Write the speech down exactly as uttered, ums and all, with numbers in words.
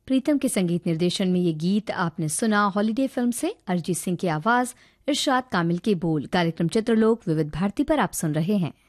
प्रीतम के संगीत निर्देशन में ये गीत आपने सुना हॉलीडे फिल्म से। अरिजीत सिंह की आवाज, इरशाद कामिल के बोल। कार्यक्रम चित्रलोक विविध भारती पर आप सुन रहे हैं।